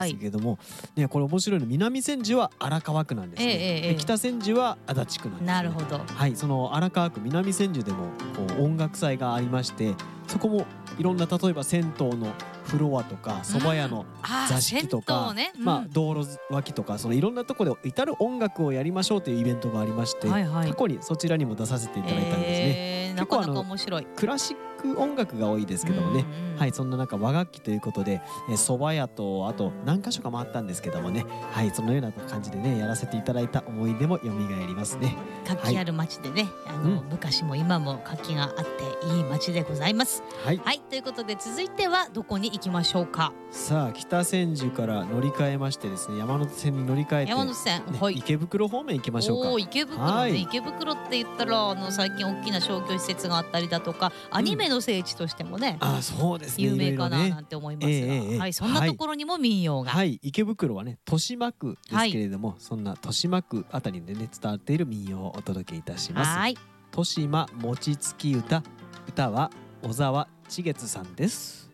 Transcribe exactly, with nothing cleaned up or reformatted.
ですけども、ね、これ面白いの、南千住は荒川区なんですね、 ええええで北千住は足立区なんです、ね、 なるほど。 はい、その荒川区南千住でもこう音楽祭がありまして、そこもいろんな、例えば銭湯のフロアとか蕎麦屋の座敷とか、 うんね、うん、 まあ、道路脇とか、そのいろんなところで至る音楽をやりましょうというイベントがありまして、 はいはい、 過去にそちらにも出させていただいたんですね。 えー、なかなか面白い。 クラシック音楽が多いですけどもね、 うんうん、 はい、そんな中和楽器ということで蕎麦屋とあと何か所か回ったんですけどもね、はい、そのような感じでねやらせていただいた思い出も蘇りますね。 活気ある街でね、はい、あの、うん、昔も今も活気があっていい街でございます。はい、はい、ということで続いてはどこに行きましょうか。 さあ北千住から乗り換えましてですね、山手線に乗り換えて山手線、 ね、 はい、 池袋方面行きましょうか。 お池袋ね、はい、池袋って言ったらあの最近大きな商業施設があったりだとか、アニメの聖地としてもね、 うん、あそうですね、 有名かななんて思いますが、 えーえー、 はい、そんなところにも民謡が、 はい、池袋はね豊島区ですけれども、はい、そんな豊島区あたりでね伝わっている民謡をお届けいたします。はい、豊島餅つき歌、歌は小沢千月さんです。